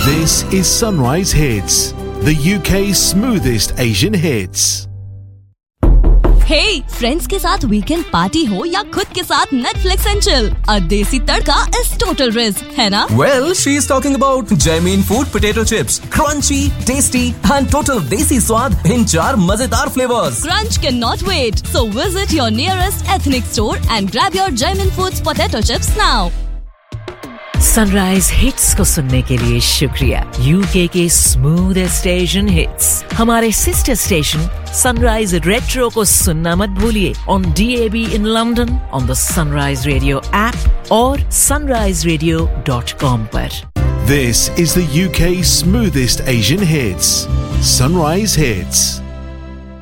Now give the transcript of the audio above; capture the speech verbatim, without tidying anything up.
This is Sunrise Hits, the U K's smoothest Asian hits. Hey, friends के साथ weekend party हो या खुद के साथ Netflix and chill, a देसी तड़का is total risk, है ना? Well, she's talking about Jamin Food Potato Chips, crunchy, tasty, and total desi स्वाद in चार मजेदार flavors. Crunch cannot wait, so visit your nearest ethnic store and grab your Jamin Foods Potato Chips now. Sunrise hits को सुनने के लिए शुक्रिया। UK के smoothest Asian hits हमारे सिस्टर स्टेशन सनराइज रेट्रो को सुनना मत भूलिए on DAB in London, on the sunrise radio app और sunrise radio dot com पर। This is the U K's smoothest Asian hits, Sunrise Hits.